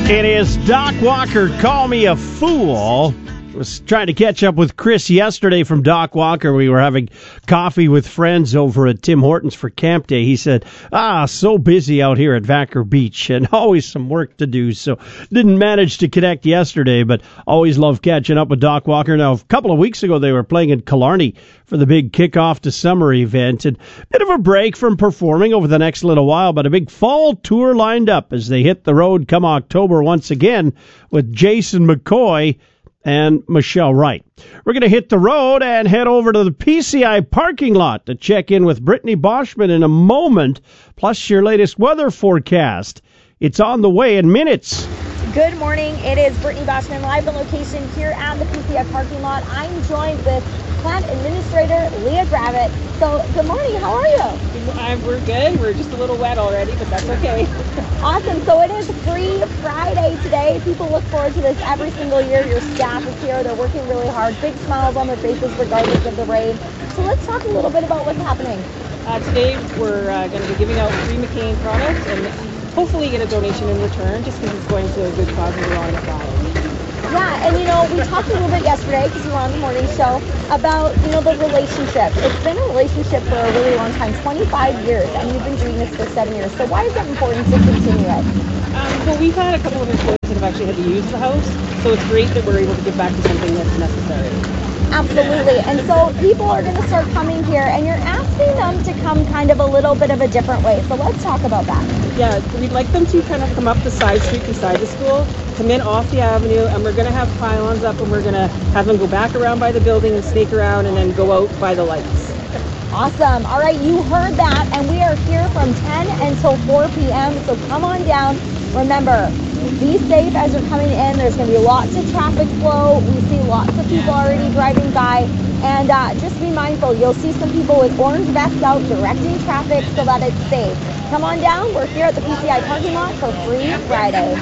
It is Doc Walker, Call Me a Fool. I was trying to catch up with Chris yesterday from Doc Walker. We were having coffee with friends over at Tim Hortons for Camp Day. He said, so busy out here at Vancouver Beach and always some work to do. So didn't manage to connect yesterday, but always love catching up with Doc Walker. Now, a couple of weeks ago, they were playing in Killarney for the big kickoff to summer event. And a bit of a break from performing over the next little while, but a big fall tour lined up as they hit the road come October once again with Jason McCoy and Michelle Wright. We're going to hit the road and head over to the PCI parking lot to check in with Brittany Boschman in a moment, plus your latest weather forecast. It's on the way in minutes. Good morning. It is Brittany Boschman live on location here at the PCI parking lot. I'm joined with Plant Administrator Leah Gravitt. So, good morning. How are you? We're good. We're just a little wet already, but that's okay. Awesome. So it is Free Friday today. People look forward to this every single year. Your staff is here. They're working really hard. Big smiles on their faces regardless of the rain. So let's talk a little bit about what's happening. Today we're going to be giving out free McCain products and hopefully get a donation in return just because it's going to a good cause and we're on the file. Yeah, and we talked a little bit yesterday because we were on the morning show about, the relationship. It's been a relationship for a really long time, 25 years, and you've been doing this for 7 years. So why is that important to continue it? Well, we've had a couple of employees that have actually had to use the house, so it's great that we're able to give back to something that's necessary. Absolutely. And so people are going to start coming here, and you're asking them to come kind of a little bit of a different way. So let's talk about that. Yeah, we'd like them to kind of come up the side street beside the school, come in off the avenue, and we're going to have pylons up, and we're going to have them go back around by the building and snake around and then go out by the lights. Awesome. All right, you heard that, and we are here from 10 until 4 p.m., so come on down. Remember, be safe as you're coming in. There's going to be lots of traffic flow. We see lots of people already driving by. And just be mindful. You'll see some people with orange vests out directing traffic so that it's safe. Come on down. We're here at the PCI parking lot for Free Friday.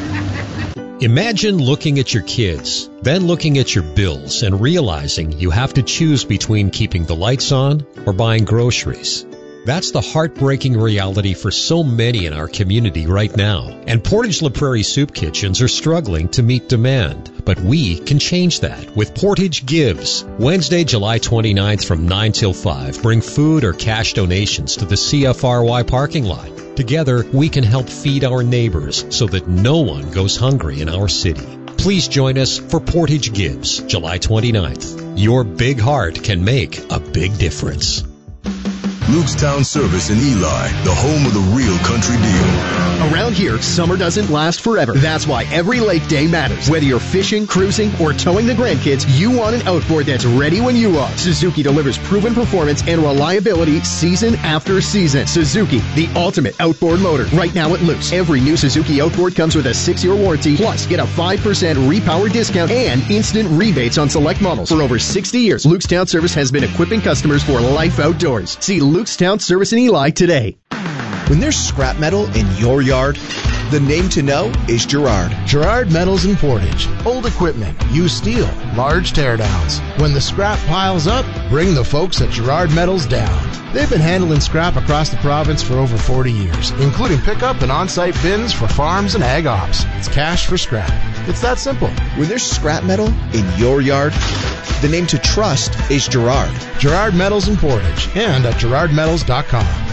Imagine looking at your kids, then looking at your bills and realizing you have to choose between keeping the lights on or buying groceries. That's the heartbreaking reality for so many in our community right now. And Portage La Prairie soup kitchens are struggling to meet demand. But we can change that with Portage Gives. Wednesday, July 29th from 9 till 5. Bring food or cash donations to the CFRY parking lot. Together, we can help feed our neighbors so that no one goes hungry in our city. Please join us for Portage Gives, July 29th. Your big heart can make a big difference. Luke's Town Service in Eli, the home of the real country deal. Around here, summer doesn't last forever. That's why every lake day matters. Whether you're fishing, cruising, or towing the grandkids, you want an outboard that's ready when you are. Suzuki delivers proven performance and reliability season after season. Suzuki, the ultimate outboard motor. Right now at Luke's, every new Suzuki outboard comes with a 6-year warranty, plus get a 5% repower discount and instant rebates on select models. For over 60 years, Luke's Town Service has been equipping customers for life outdoors. See Luke's Town Service in Eli today. When there's scrap metal in your yard, the name to know is Gerard. Gerard Metals in Portage. Old equipment, used steel, large teardowns. When the scrap piles up, bring the folks at Gerard Metals down. They've been handling scrap across the province for over 40 years, including pickup and on-site bins for farms and ag ops. It's cash for scrap. It's that simple. When there's scrap metal in your yard, the name to trust is Gerard. Gerard Metals in Portage and at GerardMetals.com.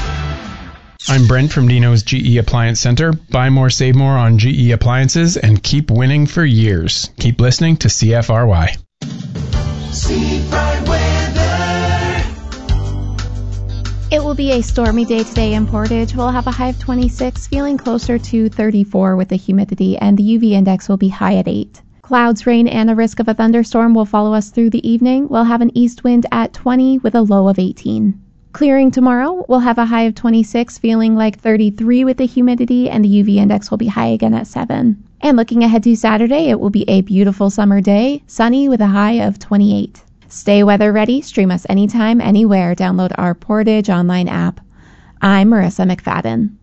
I'm Brent from Dino's GE Appliance Center. Buy more, save more on GE appliances and keep winning for years. Keep listening to CFRY. Seafront weather. It will be a stormy day today in Portage. We'll have a high of 26, feeling closer to 34 with the humidity, and the UV index will be high at 8. Clouds, rain, and a risk of a thunderstorm will follow us through the evening. We'll have an east wind at 20 with a low of 18. Clearing tomorrow, we'll have a high of 26, feeling like 33 with the humidity, and the UV index will be high again at 7. And looking ahead to Saturday, it will be a beautiful summer day, sunny with a high of 28. Stay weather ready, stream us anytime, anywhere, download our Portage online app. I'm Marissa McFadden.